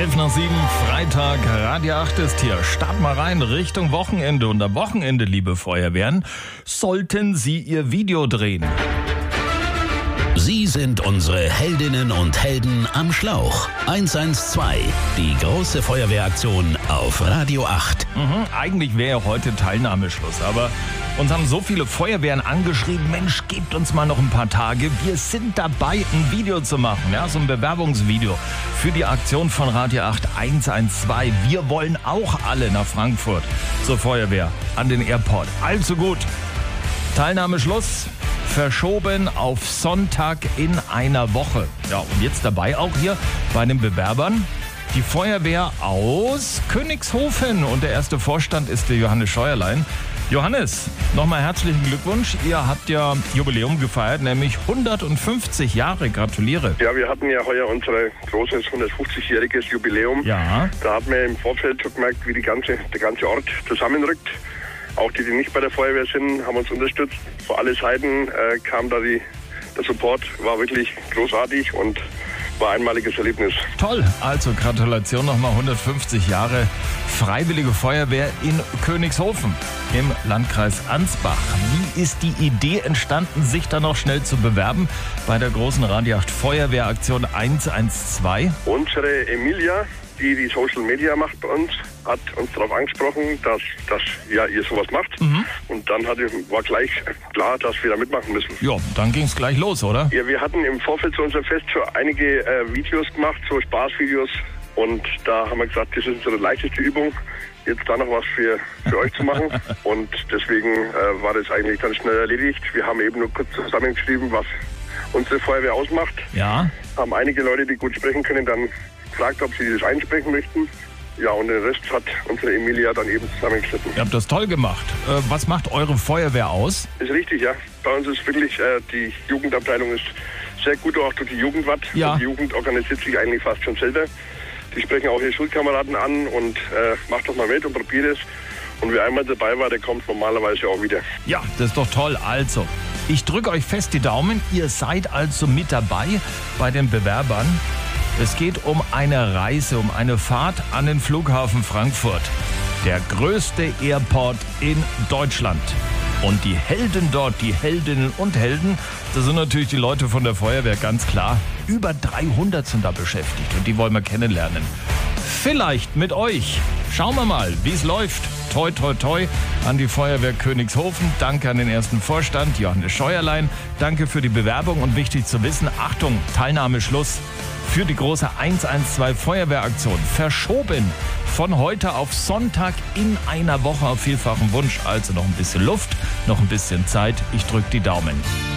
11 nach 7, Freitag, Radio 8 ist hier. Start mal rein Richtung Wochenende. Und am Wochenende, liebe Feuerwehren, sollten Sie Ihr Video drehen. Sie sind unsere Heldinnen und Helden am Schlauch. 112, die große Feuerwehraktion auf Radio 8. Eigentlich wäre heute Teilnahmeschluss, aber uns haben so viele Feuerwehren angeschrieben, Mensch, gebt uns mal noch ein paar Tage. Wir sind dabei, ein Video zu machen, ja, so ein Bewerbungsvideo für die Aktion von Radio 8 112. Wir wollen auch alle nach Frankfurt zur Feuerwehr an den Airport. Also gut, Teilnahmeschluss verschoben auf Sonntag in einer Woche. Ja, und jetzt dabei auch hier bei den Bewerbern die Feuerwehr aus Königshofen. Und der erste Vorstand ist der Johannes Scheuerlein. Johannes, nochmal herzlichen Glückwunsch. Ihr habt ja Jubiläum gefeiert, nämlich 150 Jahre. Gratuliere. Ja, wir hatten ja heuer unser großes 150-jähriges Jubiläum. Ja. Da hat man im Vorfeld schon gemerkt, wie der ganze Ort zusammenrückt. Auch die nicht bei der Feuerwehr sind, haben uns unterstützt. Vor alle Seiten kam da der Support, war wirklich großartig und war ein einmaliges Erlebnis. Toll, also Gratulation nochmal 150 Jahre Freiwillige Feuerwehr in Königshofen im Landkreis Ansbach. Wie ist die Idee entstanden, sich da noch schnell zu bewerben bei der großen Radio 8 Feuerwehraktion 112? Unsere Emilia, die Social Media macht bei uns, hat uns darauf angesprochen, dass ihr sowas macht. Und dann war gleich klar, dass wir da mitmachen müssen. Ja, dann ging es gleich los, oder? Ja, wir hatten im Vorfeld zu unserem Fest schon einige Videos gemacht, so Spaßvideos. Und da haben wir gesagt, das ist unsere leichteste Übung, jetzt da noch was für euch zu machen. Und deswegen war das eigentlich ganz schnell erledigt. Wir haben eben nur kurz zusammengeschrieben, was unsere Feuerwehr ausmacht. Ja. Haben einige Leute, die gut sprechen können, dann gefragt, ob sie das einsprechen möchten. Ja, und den Rest hat unsere Emilia dann eben zusammengeschnitten. Ihr habt das toll gemacht. Was macht eure Feuerwehr aus? Ist richtig, ja. Bei uns ist wirklich, die Jugendabteilung ist sehr gut, auch durch die Jugendwatt. Ja. Die Jugend organisiert sich eigentlich fast schon selber. Die sprechen auch ihre Schulkameraden an und macht doch mal mit und probiert es. Und wer einmal dabei war, der kommt normalerweise auch wieder. Ja, das ist doch toll. Also, ich drücke euch fest die Daumen. Ihr seid also mit dabei bei den Bewerbern. Es geht um eine Reise, um eine Fahrt an den Flughafen Frankfurt. Der größte Airport in Deutschland. Und die Helden dort, die Heldinnen und Helden, das sind natürlich die Leute von der Feuerwehr, ganz klar. Über 300 sind da beschäftigt und die wollen wir kennenlernen. Vielleicht mit euch. Schauen wir mal, wie es läuft. Toi, toi, toi an die Feuerwehr Königshofen. Danke an den ersten Vorstand, Johannes Scheuerlein. Danke für die Bewerbung und wichtig zu wissen, Achtung, Teilnahmeschluss für die große 112 Feuerwehraktion. Verschoben von heute auf Sonntag in einer Woche auf vielfachen Wunsch. Also noch ein bisschen Luft, noch ein bisschen Zeit. Ich drücke die Daumen.